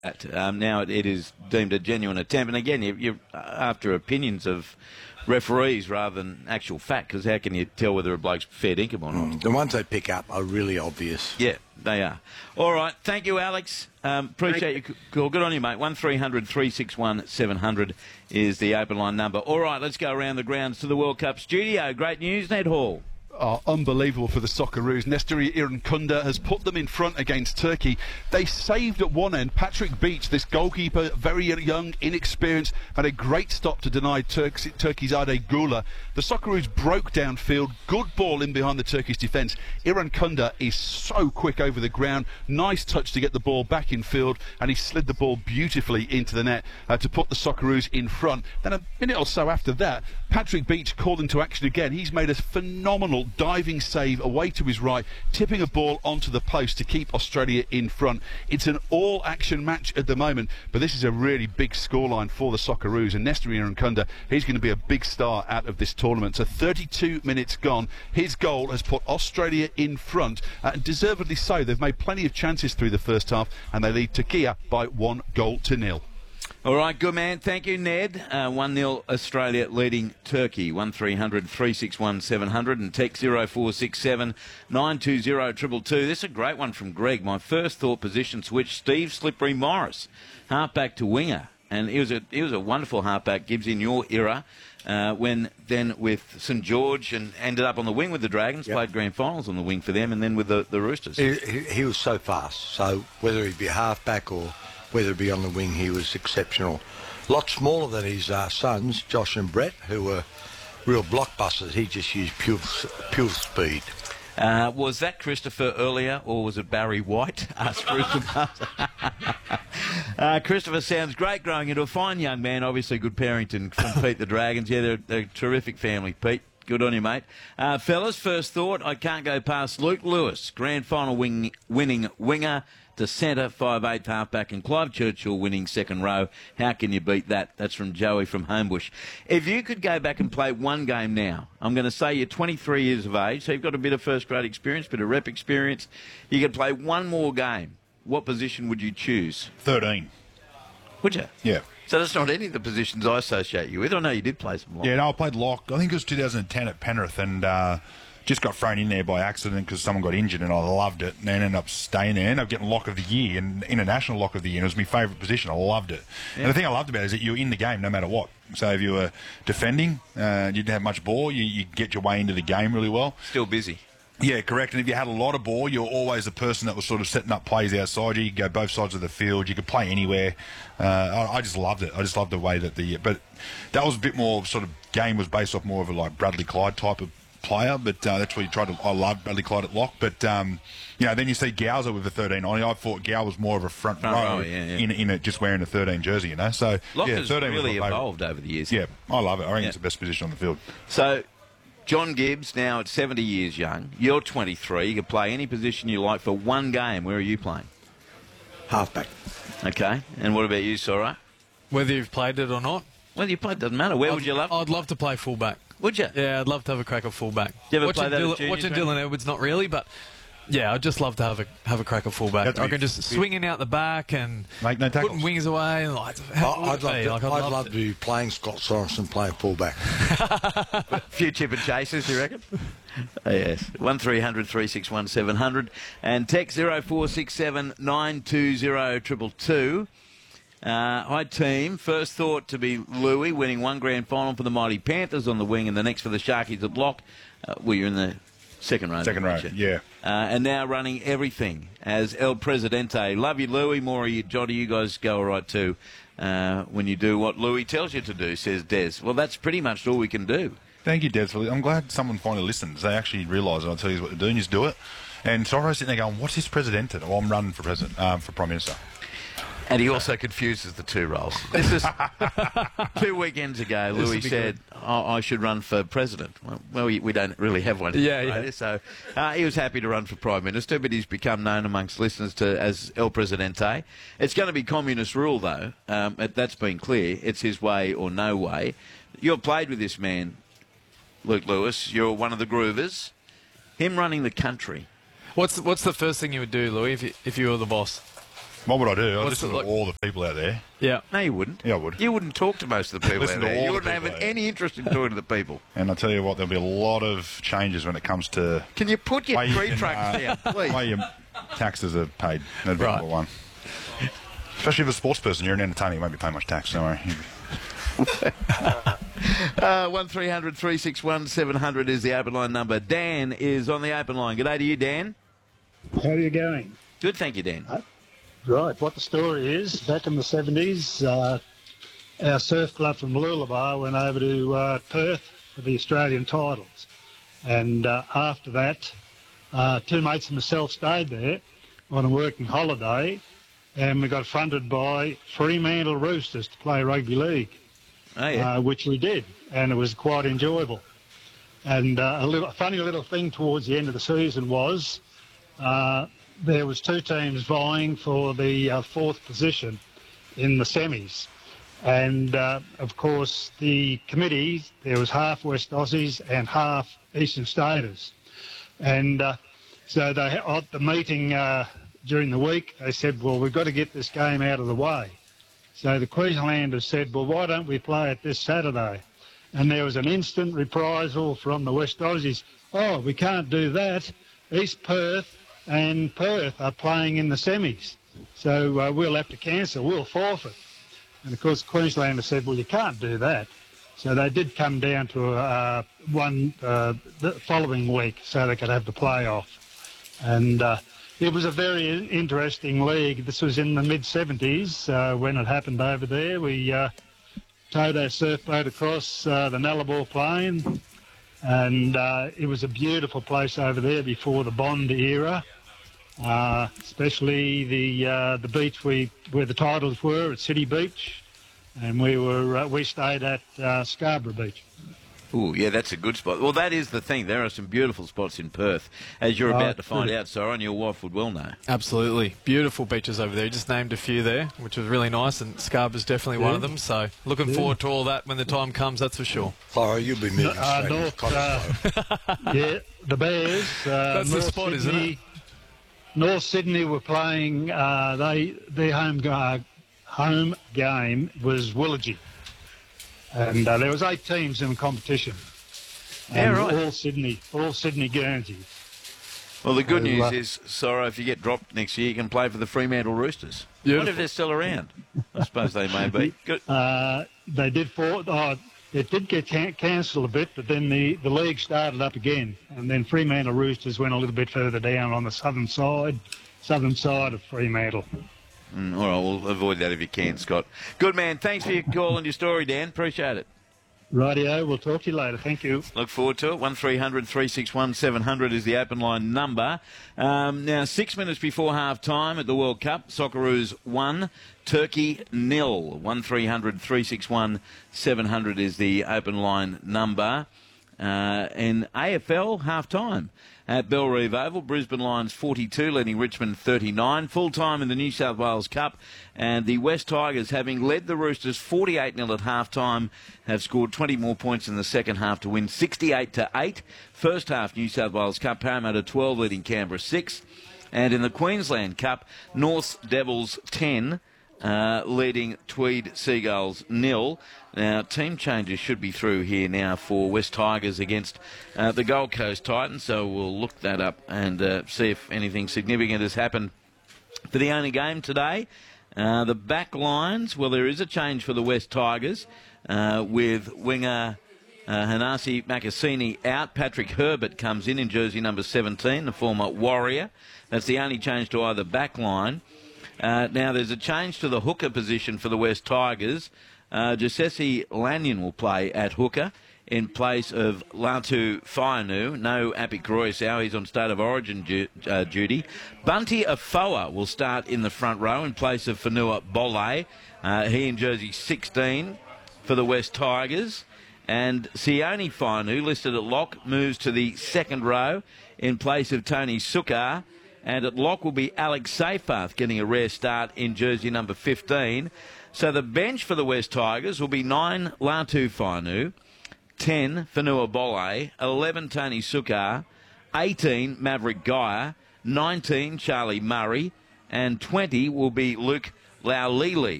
Now it is deemed a genuine attempt. And again, you're after opinions of referees rather than actual fact, because how can you tell whether a bloke's fair dinkum or not? The ones they pick up are really obvious. Yeah, they are. All right, thank you, Alex. Appreciate your call. Good on you, mate. 1300 361 700 is the open line number. All right, let's go around the grounds to the World Cup studio. Great news, Ned Hall. Oh, unbelievable for the Socceroos. Nestory Irankunda has put them in front against Turkey. They saved at one end. Patrick Beach, this goalkeeper, very young, inexperienced, had a great stop to deny Turkey's Ade Gula. The Socceroos broke downfield. Good ball in behind the Turkish defence. Irankunda is so quick over the ground. Nice touch to get the ball back in field, and he slid the ball beautifully into the net to put the Socceroos in front. Then a minute or so after that, Patrick Beach called into action again. He's made a phenomenal diving save away to his right, tipping a ball onto the post to keep Australia in front. It's an all-action match at the moment, but this is a really big scoreline for the Socceroos, and Nestory Irankunda, he's going to be a big star out of this tournament. So 32 minutes gone. His goal has put Australia in front, and deservedly so. They've made plenty of chances through the first half, and they lead Turkey by 1-0. All right, good man. Thank you, Ned. 1-0 Australia leading Turkey. 1300 361 700 and text 0467 920 222. This is a great one from Greg. My first thought position switch, Steve Slippery Morris, halfback to winger. And he was a wonderful halfback, Gibbs, in your era, when then with St George and ended up on the wing with the Dragons, played grand finals on the wing for them, and then with the Roosters. He was so fast, so whether he be a halfback or whether it be on the wing, he was exceptional. A lot smaller than his sons, Josh and Brett, who were real blockbusters. He just used pure speed. Was that Christopher earlier, or was it Barry White? Asked Christopher. Christopher sounds great growing into a fine young man. Obviously good parenting from Pete the Dragons. Yeah, they're a terrific family, Pete. Good on you, mate. Fellas, first thought, I can't go past Luke Lewis, grand final winning winger to centre, 5'8" halfback, and Clive Churchill winning second row. How can you beat that? That's from Joey from Homebush. If you could go back and play one game now, I'm going to say you're 23 years of age, so you've got a bit of first-grade experience, bit of rep experience. You could play one more game. What position would you choose? 13. Would you? Yeah. So that's not any of the positions I associate you with. I know you did play some lock. Yeah, no, I played lock. I think it was 2010 at Penrith, and just got thrown in there by accident because someone got injured, and I loved it, and then ended up staying there. Ended up getting lock of the year, and international lock of the year. And it was my favourite position. I loved it. Yeah. And the thing I loved about it is that you're in the game no matter what. So if you were defending, you didn't have much ball, you get your way into the game really well. Still busy. Yeah, correct. And if you had a lot of ball, you're always the person that was sort of setting up plays outside you. You could go both sides of the field. You could play anywhere. I just loved it. I just loved the way that but that was a bit more sort of game was based off more of a like Bradley Clyde type of player, but that's what you tried to. I loved Bradley Clyde at lock, but then you see Gowser with the 13 on. I thought Gow was more of a front row in a, just wearing a 13 jersey, you know. So lock has 13 really evolved over the years. Yeah, I love it. I think it's the best position on the field. So John Gibbs, now at 70 years young, you're 23. You can play any position you like for one game. Where are you playing? Halfback. Okay. And what about you, Sora? Whether you've played it or not? Whether you played doesn't matter. Where would you love? I'd love to play fullback. Would you? Yeah, I'd love to have a crack at fullback. Do you ever play that watching Dylan Edwards, not really, but yeah, I'd just love to have a crack at fullback. I can just swinging out the back and make no tackles, putting wings away. I'd love to be playing Scott Sorensen playing fullback. A few chip and chases, you reckon? Yes. 1300 361 700 and text 0467 920 222. Hi team, first thought to be Louis winning one grand final for the Mighty Panthers on the wing and the next for the Sharkies at lock. Well, you're in the second row. Second row, yeah. And now running everything as El Presidente. Love you, Louis. More of you, Johnny. You guys go all right too when you do what Louis tells you to do, says Des. Well, that's pretty much all we can do. Thank you, Des. I'm glad someone finally listens. They actually realise I'll tell you what to do and just do it. And Soro's sitting there going, what's this Presidente? Well, I'm running for president, for Prime Minister. And he also confuses the two roles. This is 2 weekends ago. Louis said, I should run for president. Well, we don't really have one. So he was happy to run for Prime Minister, but he's become known amongst listeners as El Presidente. It's going to be communist rule, though. That's been clear. It's his way or no way. You've played with this man, Luke Lewis. You're one of the groovers. Him running the country. What's the first thing you would do, Louis, if you were the boss? What would I do? I'd What's listen it to like? all the people out there. Yeah. No, you wouldn't. Yeah, I would. You wouldn't talk to most of the people Listen out to there. all You the wouldn't have people out there. any interest in talking to the people. And I tell you what, there'll be a lot of changes when it comes to Can you put your way you tree can, trucks down, please? way your taxes are paid. That'd be Right. number one. Especially if a sports person, you're an entertainer, you won't be paying much tax. Don't worry. 1300 361 700 is the open line number. Dan is on the open line. G'day to you, Dan. How are you going? Good, thank you, Dan. Right, what the story is, back in the 70s, our surf club from Mooloolaba went over to Perth for the Australian titles. And after that, two mates and myself stayed there on a working holiday, and we got funded by Fremantle Roosters to play rugby league, Oh, yeah. which we did, and it was quite enjoyable. And a funny little thing towards the end of the season was there was two teams vying for the fourth position in the semis. And, of course, the committee, there was half West Aussies and half Eastern Staters. And so they, at the meeting during the week, they said, well, we've got to get this game out of the way. So the Queenslanders said, well, why don't we play it this Saturday? And there was an instant reprisal from the West Aussies. Oh, we can't do that. East Perth and Perth are playing in the semis. So we'll have to cancel. We'll forfeit. And, of course, Queenslanders said, well, you can't do that. So they did come down to one the following week so they could have the playoff. And it was a very interesting league. This was in the mid-70s when it happened over there. We towed our surf boat across the Nullarbor Plain, and it was a beautiful place over there before the Bond era, especially the beach where the titles were at City Beach, and we stayed at Scarborough Beach. Oh, yeah, that's a good spot. Well, that is the thing. There are some beautiful spots in Perth, as you're about to find out, Sora, and your wife would well know. Absolutely. Beautiful beaches over there. You just named a few there, which was really nice, and Scarborough's definitely one of them. So looking forward to all that when the time comes, that's for sure. Clara, you'll be moving straight into Cottesloe. Yeah, the Bears. That's the North spot, isn't it? North Sydney were playing. Their home game was Willagee, and there was 8 teams in the competition. Yeah, And right. All Sydney Guernsey. Well, the good So, news is, Sora, if you get dropped next year, you can play for the Fremantle Roosters. Beautiful. What if they're still around? I suppose they may be. Good. They did it did get cancelled a bit, but then the league started up again, and then Fremantle Roosters went a little bit further down on the southern side of Fremantle. All right, we'll avoid that if you can, Scott. Good man. Thanks for your call and your story, Dan. Appreciate it. Rightio, we'll talk to you later. Thank you. Look forward to it. 1300 361 700 is the open line number. Now, 6 minutes before half time at the World Cup, Socceroos 1, Turkey 0. 1300 361 700 is the open line number. In AFL, half time. At Bellerive Oval, Brisbane Lions 42, leading Richmond 39. Full time in the New South Wales Cup. And the West Tigers, having led the Roosters 48-0 at half time, have scored 20 more points in the second half to win 68-8. First half New South Wales Cup, Parramatta 12, leading Canberra 6. And in the Queensland Cup, North Devils 10, leading Tweed Seagulls 0. Now, team changes should be through here now for West Tigers against the Gold Coast Titans, so we'll look that up and see if anything significant has happened for the only game today. The back lines, well, there is a change for the West Tigers with winger Hanasi Makasini out. Patrick Herbert comes in jersey number 17, the former Warrior. That's the only change to either back line. Now, there's a change to the hooker position for the West Tigers. Josesi Lanyon will play at hooker in place of Latu Fainu. No Apik Royasau, he's on State of Origin duty. Bunty Afoa will start in the front row in place of Fanua Bole. He in jersey 16 for the West Tigers. And Sione Fainu, listed at lock, moves to the second row in place of Tony Sukar. And at lock will be Alex Seyfarth getting a rare start in jersey number 15. So the bench for the West Tigers will be 9 Latu Fainu, 10 Fanua Bole, 11 Tony Sukar, 18 Maverick Geyer, 19 Charlie Murray, and 20 will be Luke Laulili.